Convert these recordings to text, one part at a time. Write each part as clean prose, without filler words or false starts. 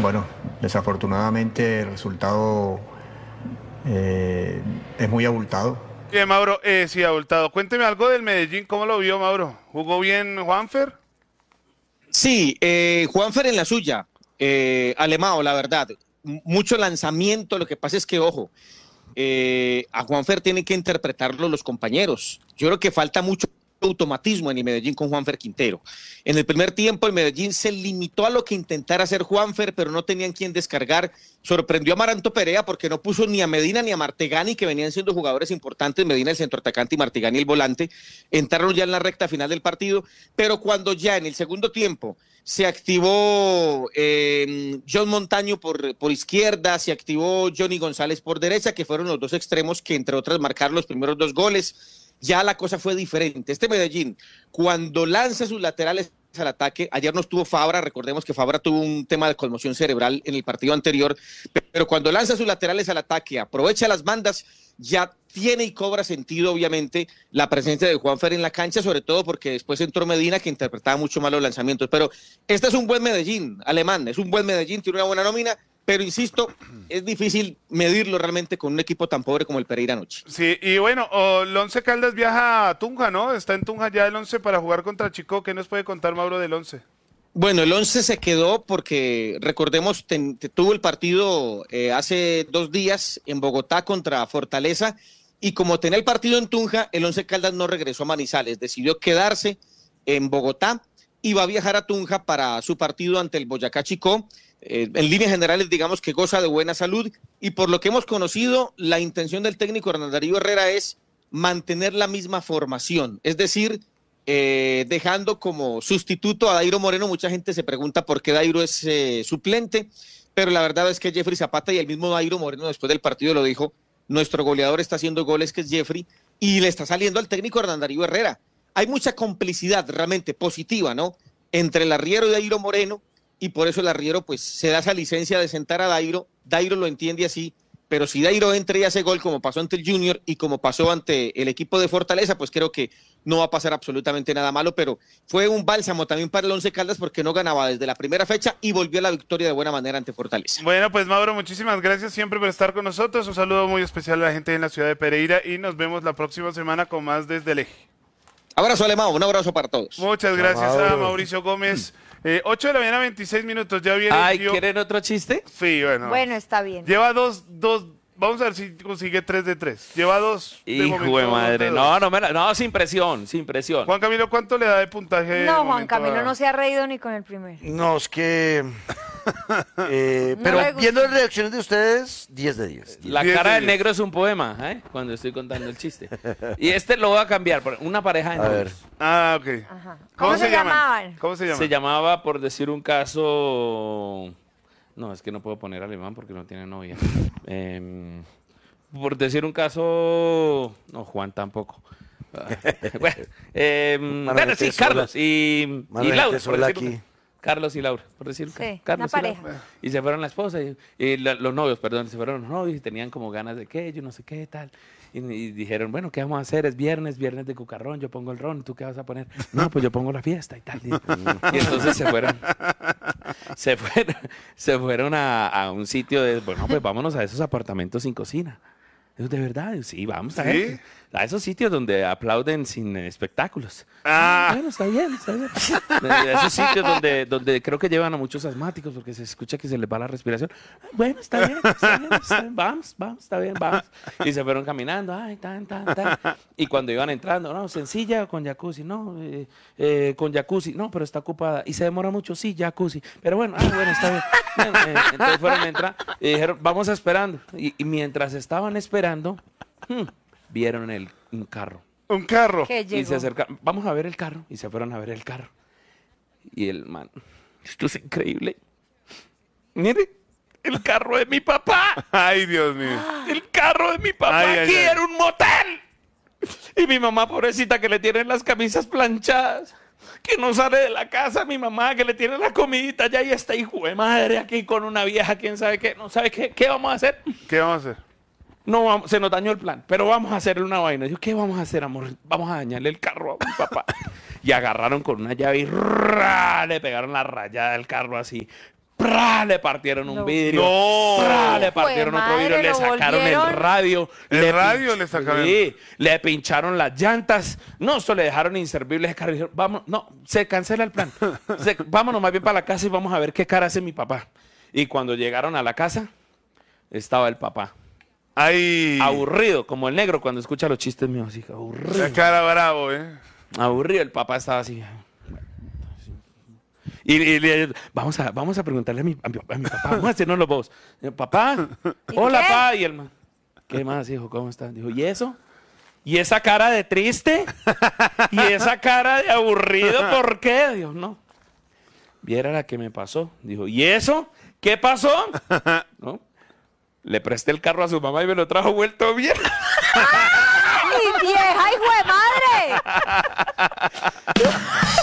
bueno, desafortunadamente el resultado es muy abultado. Bien, Mauro, sí, abultado. Cuénteme algo del Medellín, ¿cómo lo vio, Mauro? ¿Jugó bien Juanfer? Sí, Juanfer en la suya, Alemão, la verdad, mucho lanzamiento, lo que pasa es que, ojo, a Juanfer tienen que interpretarlo los compañeros. Yo creo que falta mucho automatismo en el Medellín con Juanfer Quintero. En el primer tiempo el Medellín se limitó a lo que intentara hacer Juanfer, pero no tenían quien descargar. Sorprendió a Amaranto Perea porque no puso ni a Medina ni a Martegani, que venían siendo jugadores importantes, Medina el centroatacante y Martegani el volante. Entraron ya en la recta final del partido, pero cuando ya en el segundo tiempo se activó John Montaño por izquierda, se activó Johnny González por derecha, que fueron los dos extremos que entre otras marcaron los primeros dos goles. Ya la cosa fue diferente. Este Medellín, cuando lanza sus laterales al ataque, ayer no estuvo Fabra, recordemos que Fabra tuvo un tema de conmoción cerebral en el partido anterior, pero cuando lanza sus laterales al ataque, aprovecha las bandas, ya tiene y cobra sentido, obviamente, la presencia de Juanfer en la cancha, sobre todo porque después entró Medina, que interpretaba mucho más los lanzamientos. Pero este es un buen Medellín, Alemán, es un buen Medellín, tiene una buena nómina, pero insisto, es difícil medirlo realmente con un equipo tan pobre como el Pereira anoche. Sí, y bueno, el Once Caldas viaja a Tunja, ¿no? Está en Tunja ya el Once para jugar contra Chico. ¿Qué nos puede contar, Mauro, del Once? Bueno, el Once se quedó porque, recordemos, tuvo el partido hace 2 días en Bogotá contra Fortaleza, y como tenía el partido en Tunja, el Once Caldas no regresó a Manizales, decidió quedarse en Bogotá y va a viajar a Tunja para su partido ante el Boyacá Chicó. En líneas generales, digamos que goza de buena salud, y por lo que hemos conocido, la intención del técnico Hernán Darío Herrera es mantener la misma formación, es decir, dejando como sustituto a Dairo Moreno. Mucha gente se pregunta por qué Dairo es suplente, pero la verdad es que Jeffrey Zapata y el mismo Dairo Moreno después del partido lo dijo: nuestro goleador está haciendo goles, que es Jeffrey, y le está saliendo al técnico Hernán Darío Herrera. Hay mucha complicidad realmente positiva, ¿no?, entre el arriero y Dairo Moreno, y por eso el arriero pues se da esa licencia de sentar a Dairo. Dairo lo entiende así, pero si Dairo entra y hace gol como pasó ante el Junior y como pasó ante el equipo de Fortaleza, pues creo que no va a pasar absolutamente nada malo, pero fue un bálsamo también para el Once Caldas porque no ganaba desde la primera fecha y volvió a la victoria de buena manera ante Fortaleza. Bueno, pues Mauro, muchísimas gracias siempre por estar con nosotros. Un saludo muy especial a la gente en la ciudad de Pereira y nos vemos la próxima semana con más desde el eje. Abrazo, Alemão, un abrazo para todos. Muchas gracias a Mauricio Gómez. 8 de la mañana, 26 minutos, ya viene. Ay, ¿quieren otro chiste? Sí, bueno. Bueno, está bien. Lleva dos, vamos a ver si consigue 3 de 3. Lleva 2. Hijo de madre, no, sin presión, sin presión. Juan Camilo, ¿cuánto le da de puntaje? No, Juan Camilo no se ha reído ni con el primero. No, es que... pero viendo las reacciones de ustedes, 10 de 10. La cara del negro es un poema, cuando estoy contando el chiste. Y este lo voy a cambiar por una pareja de novios. A ver. Ah, ok. Ajá. ¿Cómo se llamaban? ¿Cómo se llaman? Se llamaba, por decir un caso... No, es que no puedo poner alemán porque no tiene novia. Por decir un caso... No, Juan tampoco. Bueno, sí, Carlos y Laura. Carlos y Laura, por decir. Sí, Carlos una y Laura. pareja. Y se fueron la esposa y los novios, perdón, se fueron los novios y tenían como ganas de qué, yo no sé qué, tal. Y dijeron, bueno, ¿qué vamos a hacer? Es viernes de cucarrón, yo pongo el ron, ¿tú qué vas a poner? No, pues yo pongo la fiesta y tal. Y entonces se fueron a un sitio de, bueno, pues vámonos a esos apartamentos sin cocina. ¿De verdad? Sí, vamos a ver. A esos sitios donde aplauden sin espectáculos. Bueno, está bien, está bien. A esos sitios donde creo que llevan a muchos asmáticos porque se escucha que se les va la respiración. Bueno, está bien, vamos, está bien, vamos. Y se fueron caminando, tan. Y cuando iban entrando, no, sencilla con jacuzzi, no, con jacuzzi, no, pero está ocupada. Y se demora mucho, sí, jacuzzi. Pero bueno, bueno, está bien. Entonces fueron a entrar y dijeron, vamos esperando. Y mientras estaban esperando, vieron un carro. ¿Un carro? ¿Qué llegó? Y se acercaron, vamos a ver el carro. Y se fueron a ver el carro. Y el man, esto es increíble. Mire, el carro de mi papá. Ay, Dios mío. El carro de mi papá. Aquí era un motel. Y mi mamá, pobrecita, que le tienen las camisas planchadas, que no sale de la casa. Mi mamá, que le tiene la comidita ya, y está hijo de madre aquí con una vieja, quién sabe qué, no sabe qué. ¿Qué vamos a hacer? ¿Qué vamos a hacer? No, se nos dañó el plan, pero vamos a hacerle una vaina. Yo, ¿qué vamos a hacer, amor? Vamos a dañarle el carro a mi papá. Y agarraron con una llave y le pegaron la rayada del carro así. ¡Pra! Le partieron un vidrio. No. ¡Pra! Le partieron otro Madre, vidrio. Le lo sacaron volvieron. el radio. El radio le sacaron. Sí, le pincharon las llantas. No, esto le dejaron inservible ese carro. Dijeron, vamos, no, se cancela el plan. Vámonos más bien para la casa y vamos a ver qué cara hace mi papá. Y cuando llegaron a la casa, estaba el papá. Ay. Aburrido, como el negro cuando escucha los chistes míos. Así, aburrido. La cara bravo, Aburrido, el papá estaba así. Vamos a preguntarle a mi papá, vamos a hacernos los bobos. Papá, hola, qué? papá. Y el man, ¿qué más, hijo? ¿Cómo estás? Dijo, ¿y eso? ¿Y esa cara de triste? ¿Y esa cara de aburrido? ¿Por qué? Dijo, no. Viera la que me pasó. Dijo, ¿y eso? ¿Qué pasó? ¿No? Le presté el carro a su mamá y me lo trajo vuelto bien. ¡Mi vieja, hijo de madre!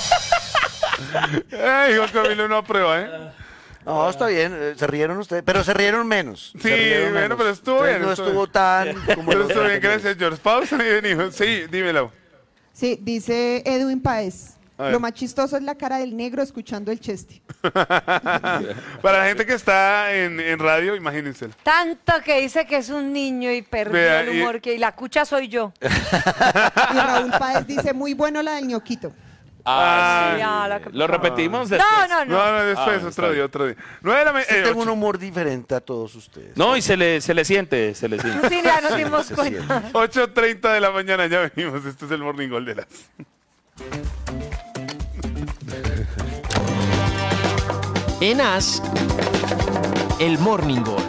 Ay, Juan Camilo no aprueba, No, está bien, se rieron ustedes, pero se rieron menos. Sí, se rieron bueno, menos. pero estuvo Entonces bien, No estuvo estuvo tan como Pero los estuvo bien, anteriores. gracias, George. Pausa y venimos. Sí, dímelo. Sí, dice Edwin Páez. A ver. Lo más chistoso es la cara del negro escuchando el cheste. Para la gente que está en radio, imagínense. Tanto que dice que es un niño y perdió Vea, el humor, y la cucha soy yo. Y Raúl Páez dice, muy bueno la del ñoquito. Ah, Sí, ah, la que- Lo repetimos después. No. No, después, está otro día, bien. otro día. 9 de la Sí, tengo un mañana. humor diferente a todos ustedes. No, y se le siente, Sí, ya nos dimos se cuenta. 8:30 de la mañana, ya venimos. Este es el Morning Gold de las. En As, el Morning Gold.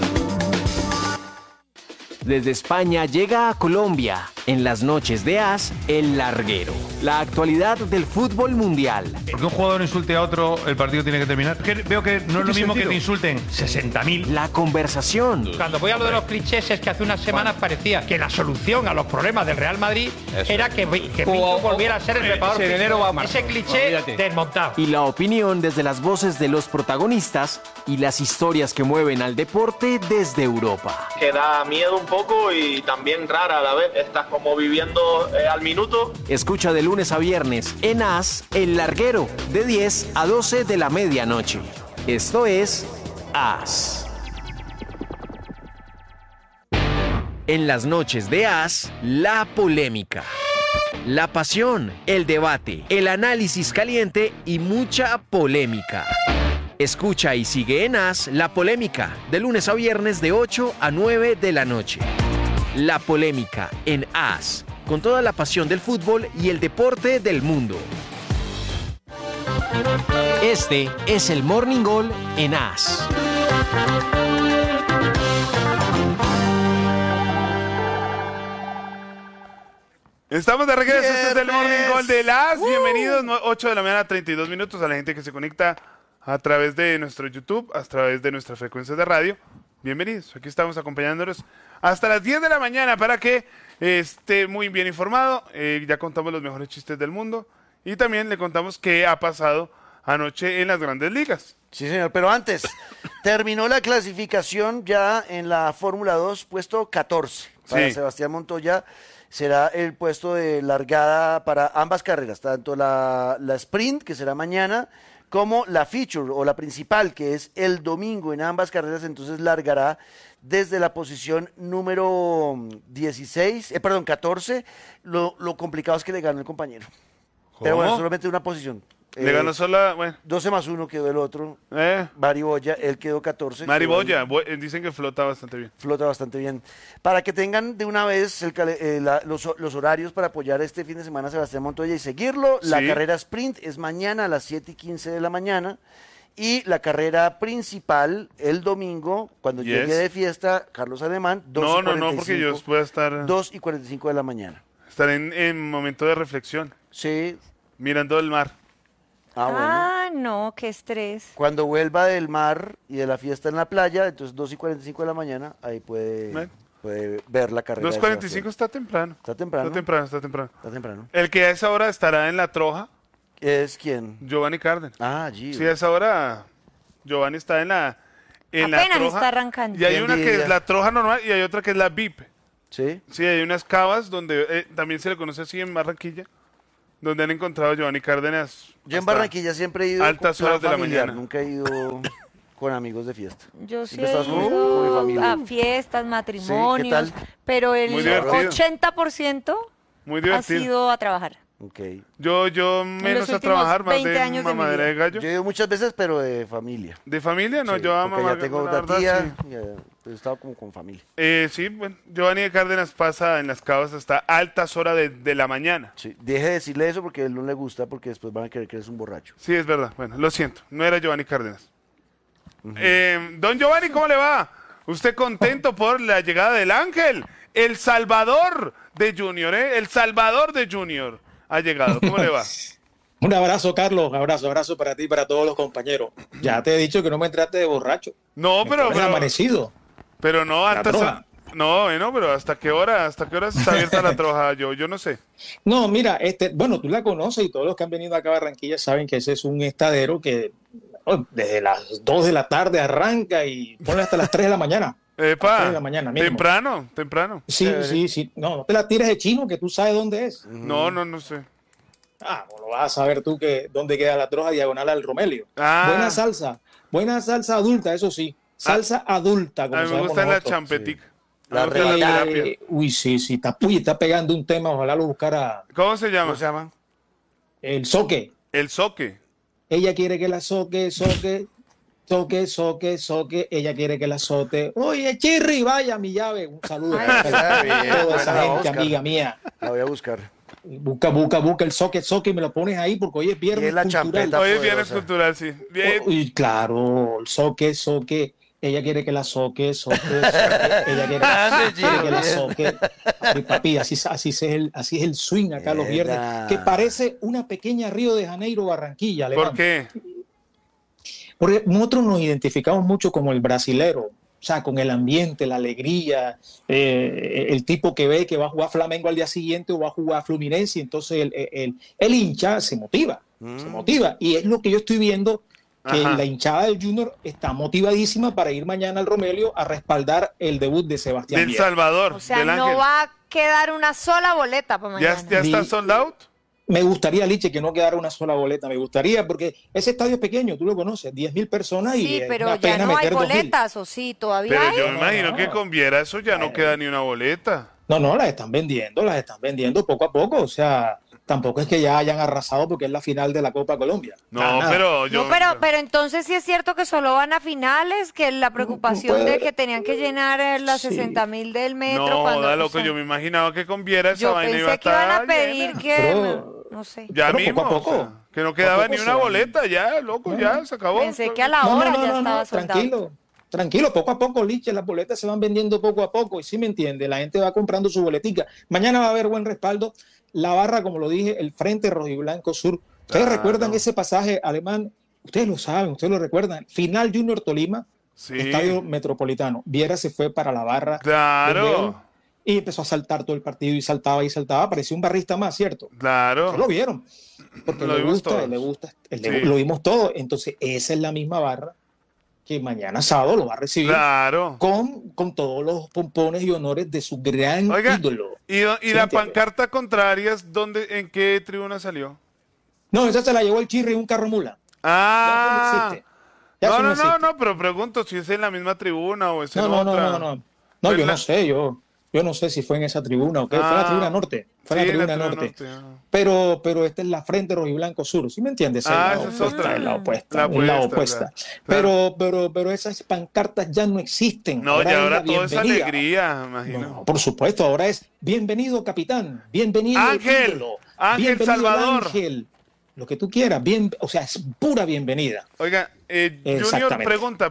Desde España llega a Colombia, en las noches de As, el larguero. La actualidad del fútbol mundial. Que un jugador insulte a otro, el partido tiene que terminar. Veo que no es lo mismo que te insulten 60.000. La conversación. Cuando voy a lo de los clichés es que hace unas semanas parecía que la solución a los problemas del Real Madrid era que Pinto volviera a ser el preparador físico. Ese cliché desmontado. Y la opinión desde las voces de los protagonistas y las historias que mueven al deporte desde Europa. Que da miedo un poco y también rara a la vez. Estás como viviendo al minuto. Escucha de lunes a viernes en As, el larguero, de 10 a 12 de la medianoche. Esto es As. En las noches de As, la polémica, la pasión, el debate, el análisis caliente y mucha polémica. Escucha y sigue en As la polémica, de lunes a viernes de 8 a 9 de la noche. La polémica en As, con toda la pasión del fútbol y el deporte del mundo. Este es el Morning Gold en As. Estamos de regreso, este es el Viernes. Morning Gold de las. Bienvenidos, 8 de la mañana, 32 minutos, a la gente que se conecta a través de nuestro YouTube, a través de nuestras frecuencias de radio. Bienvenidos, aquí estamos acompañándolos hasta las 10 de la mañana para que esté muy bien informado. Ya contamos los mejores chistes del mundo y también le contamos qué ha pasado anoche en las grandes ligas. Sí, señor, pero antes, terminó la clasificación ya en la Fórmula 2, puesto 14. Para Sí. Sebastián Montoya será el puesto de largada para ambas carreras, tanto la sprint, que será mañana, como la feature o la principal, que es el domingo en ambas carreras. Entonces largará desde la posición número 14. Lo complicado es que le ganó el compañero. Pero bueno, ¿Cómo? solamente una posición. Le ganó sola, bueno, 12+1 quedó el otro. eh, Mariboya, él quedó 14. Mariboya, dicen que flota bastante bien. Flota bastante bien. Para que tengan de una vez los horarios para apoyar este fin de semana a Sebastián Montoya y seguirlo, la Sí. carrera sprint es mañana a las 7:15 de la mañana y la carrera principal el domingo, cuando Yes. llegue de fiesta, Carlos Alemán, 2:45. No, porque yo puedo estar 2:45 de la mañana. en momento de reflexión, Sí. mirando el mar. Bueno. Ah, no, qué estrés. Cuando vuelva del mar y de la fiesta en la playa, entonces 2:45 de la mañana, ahí puede ver la carrera. 2:45 está temprano. Está temprano. Está temprano, está temprano. Está temprano. El que a esa hora estará en la troja, ¿Es quién? Giovanni Cárdenas. Ah, Gio. Sí, a esa hora Giovanni está en la Apenas troja. está arrancando. Y hay Qué una que envidia. es la troja normal y hay otra que es la VIP. ¿Sí? Sí, hay unas cavas donde también se le conoce así en Barranquilla, donde han encontrado a Giovanni Cárdenas. Yo en hasta Barranquilla siempre he ido altas con plan horas de la familiar, mañana. nunca he ido con amigos de fiesta. Yo sí Siempre he estabas con mi ido familia. a fiestas, matrimonios, tal? pero el Muy divertido. 80% Muy ha divertido. sido a trabajar. Okay. Yo menos a últimos trabajar, más 20 de años de mi mamadera vida. de gallo. Yo he ido muchas veces, pero de familia. ¿De familia? No, Sí, yo a porque mamá. ya tengo la una verdad, tía, sí. ya, pues, he estado como con familia. Sí, bueno, Giovanni de Cárdenas pasa en las cabas hasta altas horas de la mañana. Sí, deje de decirle eso porque a él no le gusta, porque después van a creer que eres un borracho. Sí, es verdad. Bueno, lo siento, no era Giovanni Cárdenas. Don Giovanni, ¿cómo le va? ¿Usted contento por la llegada del Ángel? El Salvador de Junior, ¿eh? El Salvador de Junior ha llegado. ¿Cómo le va? Un abrazo, Carlos. Abrazo para ti y para todos los compañeros. Ya te he dicho que no me trates de borracho. No, pero amanecido. Pero no, La antes. troja. No, pero ¿hasta qué hora? ¿Hasta qué hora está abierta la troja? Yo no sé. No, mira, bueno, tú la conoces y todos los que han venido acá a Barranquilla saben que ese es un estadero que desde las 2 de la tarde arranca y pone hasta las 3 de la mañana. Epa, 3 de la mañana, mínimo. temprano. Sí. No te la tires de chino, que tú sabes dónde es. No sé. Bueno, vas a saber tú que dónde queda la troja diagonal al Romelio. Buena salsa adulta, eso sí. Salsa adulta. Como a mí me sabemos gusta la nosotros. champetica. La terapia. Uy, sí, está pegando un tema, ojalá lo buscara. ¿Cómo se llama? ¿Cómo se llama? El soque. El soque. Ella quiere que la soque. Ella quiere que la azote. Oye, Chirri, vaya mi llave. Un saludo a toda esa gente, amiga mía. La voy a buscar. Busca el soque y me lo pones ahí porque hoy es viernes la cultural. champeta Hoy es viernes cultural, sí. Bien. Y claro, el soque. Ella quiere que la soque. Ella quiere que la soque. Y papi, así es el swing acá los viernes, que parece una pequeña Río de Janeiro, Barranquilla. ¿Por qué? Porque nosotros nos identificamos mucho como el brasilero, o sea, con el ambiente, la alegría, el tipo que ve que va a jugar Flamengo al día siguiente o va a jugar Fluminense, entonces el hincha se motiva, y es lo que yo estoy viendo, que la hinchada del Junior está motivadísima para ir mañana al Romelio a respaldar el debut de Sebastián Del Viera. Salvador, O sea, del no Ángel. va a quedar una sola boleta para mañana. ¿Ya está sold out? Me gustaría, Liche, que no quedara una sola boleta. Me gustaría, porque ese estadio es pequeño, tú lo conoces, 10.000 personas y Sí, es pero una ya pena no hay meter 2.000. boletas, ¿o sí? ¿Todavía Pero hay? yo me imagino que con Viera eso ya no queda ni una boleta. No, las están vendiendo poco a poco. O sea, tampoco es que ya hayan arrasado porque es la final de la Copa Colombia. No, pero yo... Pero entonces sí es cierto que solo van a finales, que la preocupación de que tenían que llenar las 60.000 del metro. No, cuando, da o loco, sea, yo me imaginaba que con Viera esa yo vaina iba a pensé que iban a estar pedir llena. que... no sé. Ya Pero mismo, poco a poco. o sea, que no quedaba Poco a ni poco una se va. boleta, ya, loco, ya, se acabó. Pensé que a la hora ya estaba soldado. Tranquilo, poco a poco, Liche, las boletas se van vendiendo poco a poco, y sí me entiende, la gente va comprando su boletica. Mañana va a haber buen respaldo. La barra, como lo dije, el Frente Rojiblanco Sur. ¿Ustedes recuerdan ese pasaje alemán? Ustedes lo saben, ustedes lo recuerdan. Final Junior Tolima, Estadio Metropolitano. Viera se fue para la barra. Claro. Y empezó a saltar todo el partido y saltaba. Parecía un barrista más, ¿cierto? Claro. ¿Ustedes lo vieron? Porque Lo le vimos gusta, todos. lo vimos todo. Entonces, esa es la misma barra que mañana sábado lo va a recibir con todos los pompones y honores de su gran ídolo. ¿Y la pancarta contraria, en qué tribuna salió? No, esa se la llevó el Chirri en un carro mula. Ah. No, pero pregunto si es en la misma tribuna o es en No, otra. No, yo no sé, yo no sé si fue en esa tribuna o qué. Fue en la tribuna norte. Fue en la tribuna norte. Pero esta es la Frente Rojiblanco Sur, ¿sí me entiendes? Esa es otra. Es la opuesta. Claro. Pero esas pancartas ya no existen. No, y ahora todo es bienvenida. alegría, imagino. No, por supuesto, ahora es bienvenido capitán, bienvenido Ángel, ídolo, Ángel bienvenido Salvador. Ángel, lo que tú quieras, o sea, es pura bienvenida. Oiga, Junior, pregunta.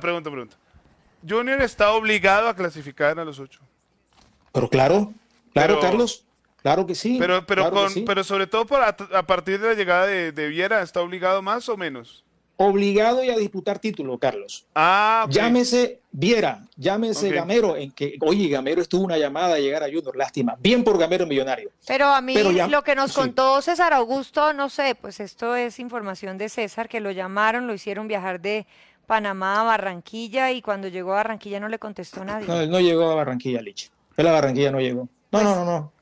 Junior está obligado a clasificar a los 8. Pero claro, Carlos, claro que sí. Pero sobre todo a partir de la llegada de Viera, ¿está obligado más o menos? Obligado y a disputar título, Carlos. Okay. Llámese Viera, llámese Gamero, Gamero estuvo una llamada de llegar a Junior, lástima. Bien por Gamero Millonario. Pero a mí lo que nos contó César Augusto, no sé, pues esto es información de César, que lo llamaron, lo hicieron viajar de Panamá a Barranquilla y cuando llegó a Barranquilla no le contestó nadie. No, él no llegó a Barranquilla, Liche. Él a Barranquilla no llegó. No.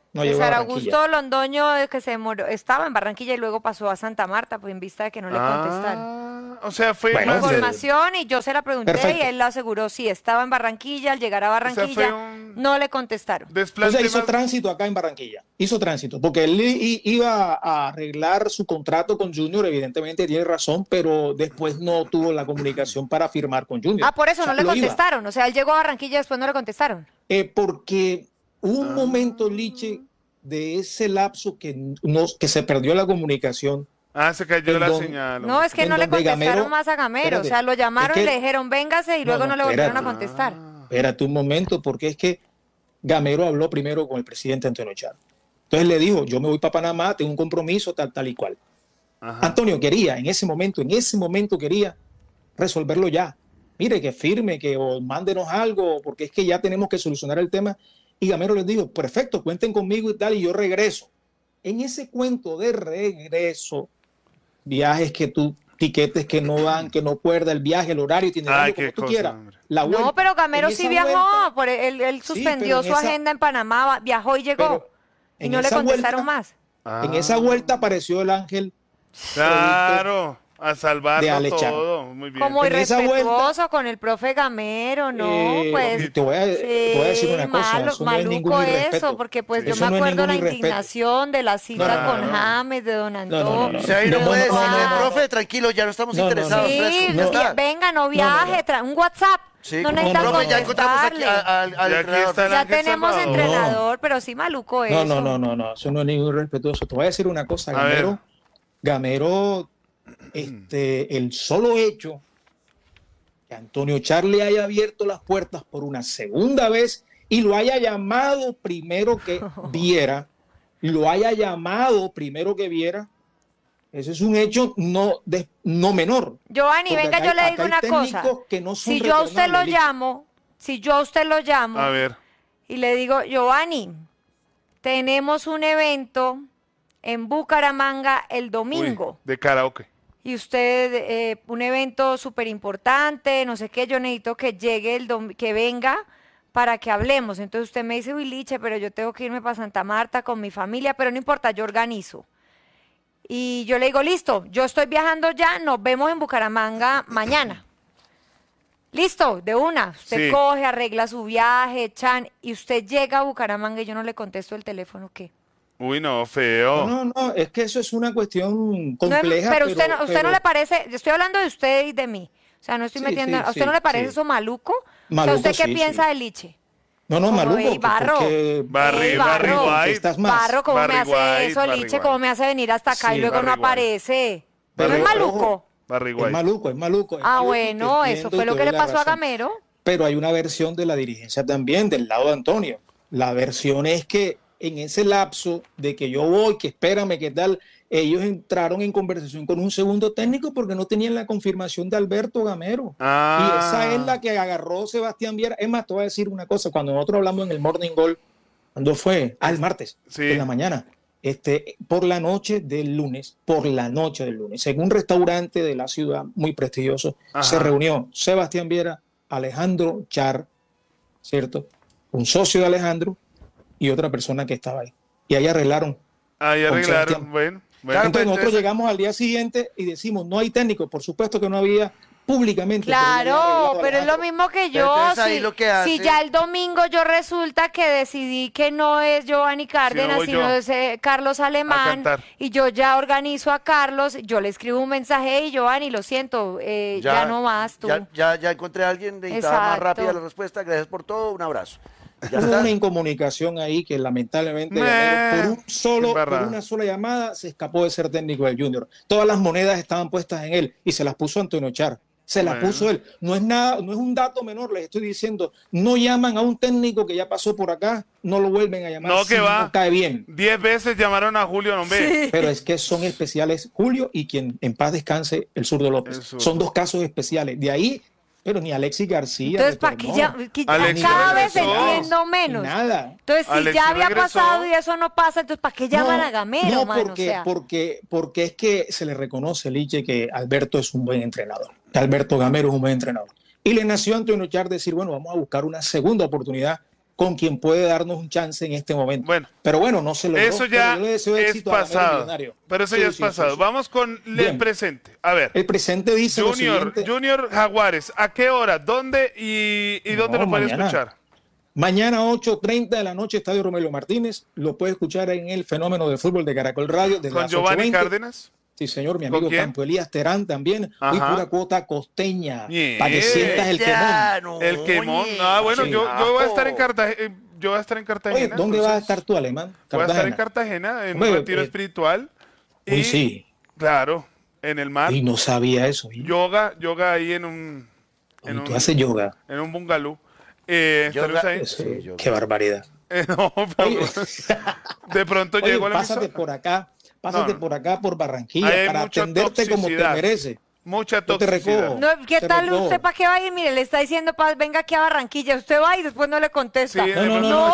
No llegó a César Barranquilla. Augusto Londoño, que estaba en Barranquilla y luego pasó a Santa Marta, pues en vista de que no le contestaron. O sea, fue Bueno, más de- Información y yo se la pregunté Perfecto. y él la aseguró, sí, estaba en Barranquilla, al llegar a Barranquilla fue un no le contestaron. O desplante sea, hizo más- tránsito acá en Barranquilla. Hizo tránsito, porque él iba a arreglar su contrato con Junior, evidentemente tiene razón, pero después no tuvo la comunicación para firmar con Junior. Ah, por eso O sea, no le lo iba. contestaron, o sea, él llegó a Barranquilla y después no le contestaron. Porque hubo un momento, Liche, de ese lapso que se perdió la comunicación. se cayó en la donde- señal. No, es que en no le donde contestaron Gamero- más a Gamero, espérate, o sea, lo llamaron es y que- le dijeron véngase y luego no le volvieron a contestar. Espérate un momento, porque es que Gamero habló primero con el presidente Antonio Char. Entonces le dijo, yo me voy para Panamá, tengo un compromiso, tal y cual. Antonio quería, en ese momento quería resolverlo ya. Mire, que firme, que o mándenos algo, porque es que ya tenemos que solucionar el tema. Y Gamero les dijo, perfecto, cuenten conmigo y tal, y yo regreso. En ese cuento de regreso, viajes que tú, tiquetes que no dan, que no cuerda, el viaje, el horario, itinerario, como tú quieras. La vuelta. No, pero Gamero En sí esa viajó, vuelta- él Sí, suspendió pero en su esa- agenda en Panamá, viajó y llegó. Pero Y en no le esa contestaron vuelta- más. En esa vuelta apareció el ángel Claro, a de salvarlo Alechar. todo. Muy bien. Como En esa irrespetuoso con el profe Gamero, ¿no? Pues te voy a decir una cosa, malo, eso no es ningún maluco irrespeto. eso, porque pues yo Eso me no es acuerdo la ningún irrespeto. indignación de la cita No, con no. James, de don Antonio. O sea, ahí no No, puede no, no, decirle, no, no. profe, tranquilo, ya no estamos No, no, interesados. Sí, fresco, ya está. venga, no viaje, un WhatsApp. Sí, no necesitan profe, ya encontramos aquí contestarle. al Y aquí entrenador. está el Ya Ángel tenemos Salvador. entrenador, pero sí maluco eso. No, eso no es ningún irrespetuoso. Te voy a decir una cosa, A ver. Gamero, el solo hecho que Antonio Char le haya abierto las puertas por una segunda vez y lo haya llamado primero que viera, ese es un hecho no menor. Giovanni, Porque venga, acá yo hay- le digo acá hay una cosa. técnicos que no son Si yo a usted lo retornables, llamo, A ver. y le digo, Giovanni, tenemos un evento en Bucaramanga el domingo. Uy, de karaoke. Y usted, un evento súper importante, no sé qué, yo necesito que llegue que venga para que hablemos. Entonces usted me dice, uy, Liche, pero yo tengo que irme para Santa Marta con mi familia, pero no importa, yo organizo. Y yo le digo, listo, yo estoy viajando ya, nos vemos en Bucaramanga mañana. Listo, de una. Usted Sí. coge, arregla su viaje, y usted llega a Bucaramanga y yo no le contesto el teléfono, ¿qué? Uy, no, feo. No, es que eso es una cuestión No es- compleja. pero usted no le parece, yo estoy hablando de usted y de mí. O sea, no estoy Sí, metiendo. sí, ¿A usted sí, no le parece sí. eso maluco? Maluco, o sea, ¿usted qué sí, piensa sí. de Liche? No, Como maluco. de Barro. porque- Barry Barro. White. Estás más. Barro, ¿cómo Barry me hace White, eso, Barry Liche? White. ¿Cómo me hace venir hasta acá y Sí, luego no Barry White. aparece? ¿No Pero, es maluco? ojo, Barry Es White. maluco. Es Ah, maluco, bueno, te eso entiendo fue y lo te que doy le la pasó a razón. Gamero. Pero hay una versión de la dirigencia también, del lado de Antonio. La versión es que en ese lapso de que yo voy, que espérame, qué tal, ellos entraron en conversación con un segundo técnico porque no tenían la confirmación de Alberto Gamero. Y esa es la que agarró Sebastián Viera. Es más, te voy a decir una cosa. Cuando nosotros hablamos en el Morning Goal, ¿cuándo fue? El martes, Sí. en la mañana. Por la noche del lunes, en un restaurante de la ciudad muy prestigioso, Ajá. se reunió Sebastián Viera, Alejandro Char, ¿cierto? Un socio de Alejandro y otra persona que estaba ahí. Y ahí arreglaron. Ahí con arreglaron. Sebastián. Bueno. Entonces nosotros llegamos al día siguiente y decimos, no hay técnico. Por supuesto que no había públicamente. Claro, pero es lo mismo que yo. Entonces, ahí lo que hace- Si ya el domingo yo resulta que decidí que no es Giovanni Cárdenas, voy sino yo es Carlos a Alemán, cantar. y yo ya organizo a Carlos, yo le escribo un mensaje y Giovanni, lo siento, ya no más tú. Ya encontré a alguien, necesitaba más Exacto. rápida la respuesta. Gracias por todo, un abrazo. Ya Hubo está. una incomunicación ahí que lamentablemente Meh, Gamero, por embarrada. una sola llamada se escapó de ser técnico del Junior. Todas las monedas estaban puestas en él y se las puso Antonio Char. Se las Bueno. puso él. No es nada, no es un dato menor, les estoy diciendo. No llaman a un técnico que ya pasó por acá, no lo vuelven a llamar. No, si que va. no cae bien. 10 veces llamaron a Julio, hombre. Pero es que son especiales Julio y quien en paz descanse, el zurdo López. El zurdo. Son dos casos especiales. De ahí, pero ni Alexis García. Entonces, ¿para qué ya? Alexis Cada vez regresó. entiendo menos. Nada. Entonces, si Alexis ya había regresó. pasado y eso no pasa, entonces, ¿para qué llaman No, a Gamero, no, mano? porque, O sea, porque es que se le reconoce, Liche, que Alberto es un buen entrenador. Alberto Gamero es un buen entrenador. Y le nació a Antonio Char decir, bueno, vamos a buscar una segunda oportunidad con quien puede darnos un chance en este momento. Bueno, pero bueno, no se logró. Eso ya yo le deseo es éxito a pasado. Millonario. Pero eso ya es pasado. Vamos con el presente. A ver. El presente dice lo siguiente. Junior Jaguares, ¿a qué hora? ¿Dónde y dónde lo puede escuchar? Mañana 8:30 de la noche, Estadio Romelio Martínez. Lo puede escuchar en el Fenómeno de Fútbol de Caracol Radio. Desde ¿Con las Giovanni 8:20. Cárdenas? Sí, señor, mi amigo Campo Elías Terán también. Ajá. Hoy pura cuota costeña. Bien. Para que sientas el quemón. No, El quemón. Ah, bueno, Sí. yo voy a estar en Cartagena. Yo voy a estar en Cartagena. Oye, ¿dónde vas a estar tú, Alemán? Voy a estar en Cartagena, en Hombre, un retiro espiritual. Uy, sí. Claro, en el mar. Y no sabía eso. Yoga ahí en un... Tú haces yoga. En un bungalow. ¿Estaremos ahí? Sí, qué barbaridad. No, pero de pronto Oye, llego a la pásate emisora. por acá. Pásate por acá, por Barranquilla, Ahí hay para mucha atenderte como te toxicidad. merece. Mucha Yo te toxicidad. recojo. No, ¿qué Te tal recojo. usted para qué va a ir? Mire, le está diciendo, venga aquí a Barranquilla. Usted va y después no le contesta. Sí, No.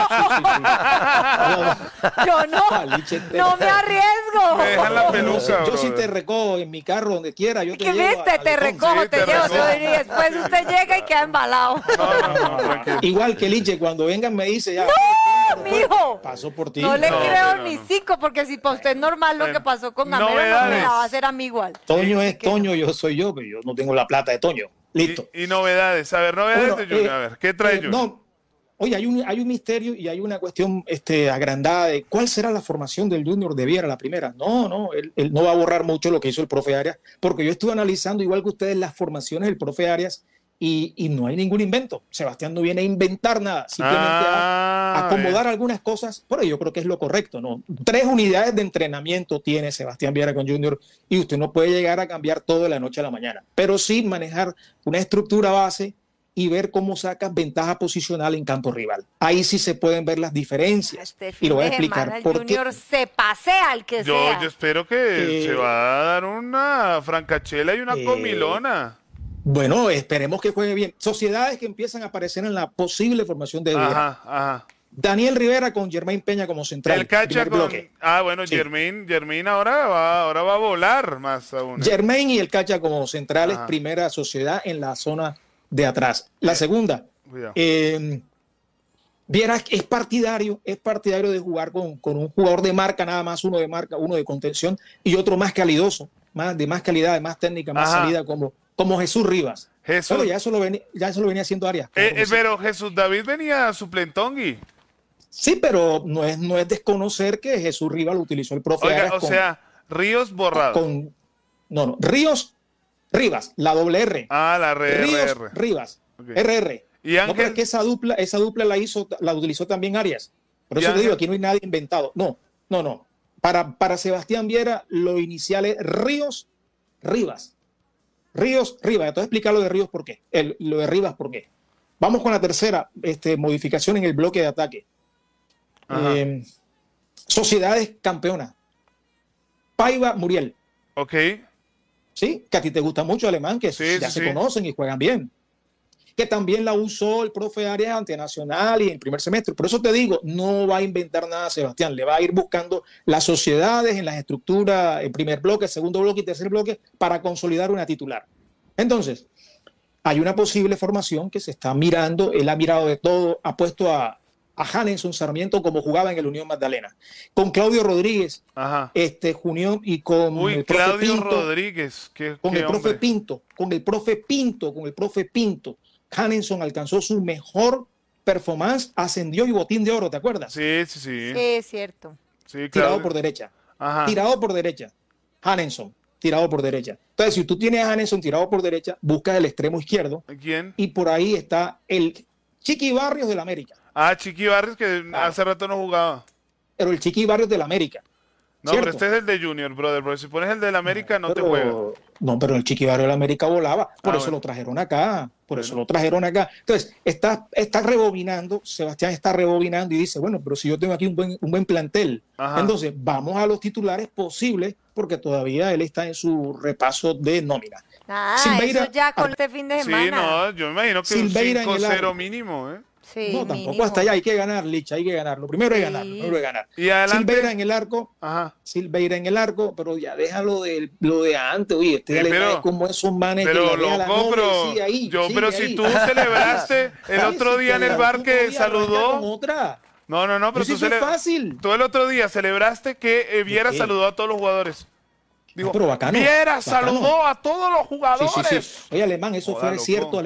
Yo no. No me arriesgo. Me dejan la peluca, Yo sí brother. te recojo en mi carro, donde quiera. Yo te ¿Qué llevo viste? a Te Alicón. recojo, Sí, te te llevo. recojo. Y después usted llega y queda embalado. No, tranquilo. Igual que Liche, cuando vengan me dice ya. ¡No, mijo! Paso por ti. No le creo no, ni no. 5, porque si para usted es normal lo que pasó con Gamero, no me novedades. la va a hacer a mí igual. Toño Así es que no. Toño, yo soy yo, pero yo no tengo la plata de Toño. Listo. Y novedades. A ver, novedades Bueno, de Junior. A ver, ¿qué trae Junior? No, oye, hay un misterio y hay una cuestión agrandada de cuál será la formación del Junior de Viera la primera. No, él no va a borrar mucho lo que hizo el profe Arias, porque yo estuve analizando, igual que ustedes, las formaciones del profe Arias y no hay ningún invento. Sebastián no viene a inventar nada, simplemente a acomodar algunas cosas, pero yo creo que es lo correcto, ¿no? 3 unidades de entrenamiento tiene Sebastián Viera con Junior y usted no puede llegar a cambiar todo de la noche a la mañana, pero sí manejar una estructura base y ver cómo sacas ventaja posicional en campo rival. Ahí sí se pueden ver las diferencias. Este Y fin lo voy a de explicar semana el por qué. Junior se pasea al que sea. Yo espero que se va a dar una francachela y una comilona. Bueno, esperemos que juegue bien. Sociedades que empiezan a aparecer en la posible formación de Viera. Ajá. Daniel Rivera con Germain Peña como central. El cacha primer con... bloque. Ah, bueno, Sí. Germain ahora va a volar más aún. Germain y el Cacha como centrales, Ajá. primera sociedad en la zona de atrás. La segunda, Cuidado. Viera es partidario de jugar con un jugador de marca, nada más uno de marca, uno de contención y otro más calidoso, de más calidad, de más técnica, más Ajá. salida, como Jesús Rivas. Jesús. Pero ya eso lo venía haciendo Arias. Claro que sí. Pero Jesús David venía suplentongui. Sí, pero no es desconocer que Jesús Rivas lo utilizó el profe Oiga, Arias o sea, Ríos borrado. No, Rivas, la doble R. Ah, la Ríos RR. Rivas, Ok. RR. Y No, Ángel. pero es que esa dupla la utilizó también Arias. Por ¿Y eso te digo, Ángel? aquí no hay nada inventado. No. Para Sebastián Viera, lo inicial es Ríos Rivas. Ríos Rivas. Entonces explicar lo de Ríos por qué. Lo de Rivas por qué. Vamos con la tercera modificación en el bloque de ataque. Ajá. Sociedades campeonas. Paiva Muriel. Ok. Sí, que a ti te gusta mucho Alemán, que Sí, ya sí, se sí. conocen y juegan bien. Que también la usó el profe Arias ante Nacional y en primer semestre. Por eso te digo, no va a inventar nada Sebastián, le va a ir buscando las sociedades en las estructuras, en primer bloque, segundo bloque y tercer bloque, para consolidar una titular. Entonces, hay una posible formación que se está mirando, él ha mirado de todo, ha puesto a Hanenson Sarmiento como jugaba en el Unión Magdalena, con Claudio Rodríguez, Ajá. Junión y con Uy, el profe Claudio Pinto, Rodríguez. con qué el profe hombre. Pinto, con el profe Pinto. Hanenson alcanzó su mejor performance, ascendió y botín de oro, ¿te acuerdas? Sí. Sí, es cierto. Sí, Tirado Claudio. por derecha. Ajá. Tirado por derecha. Hanenson, tirado por derecha. Entonces, si tú tienes a Hanenson tirado por derecha, buscas el extremo izquierdo ¿Quién? y por ahí está el Chiqui Barrios del América. Ah, Chiqui Barrios, que hace rato no jugaba. Pero el Chiqui Barrios del América. No, ¿cierto? pero este es el de Junior, brother. Porque si pones el del América, no te Pero- juega. No, pero el Chiqui Barrio de la América volaba, por Ah, eso bueno. lo trajeron acá, Entonces, está rebobinando, Sebastián está rebobinando y dice, bueno, pero si yo tengo aquí un buen plantel, Ajá. entonces vamos a los titulares posibles, porque todavía él está en su repaso de nómina. Nada, Silveira- eso ya con este fin de Sí, semana. no, yo me imagino que Silveira en un el 5-0 arco. mínimo, ¿eh? Sí, no, tampoco mínimo. hasta allá, hay que ganar, Licha, hay que ganar. Lo primero es ganar, lo primero es ganar. Y adelante. Silveira en el arco, Silveira en el arco, pero ya déjalo lo de antes, oye, pero, como esos manes pero que le loco, pero, sigue ahí, pero sigue si ahí. tú celebraste el otro día en el bar que saludó. Otra. No, pero si eso es fácil. Tú el otro día celebraste que Viera saludó a todos los jugadores. Digo, pero bacano, Viera bacano. saludó a todos los jugadores. Sí. Oye, Alemán, eso fue cierto.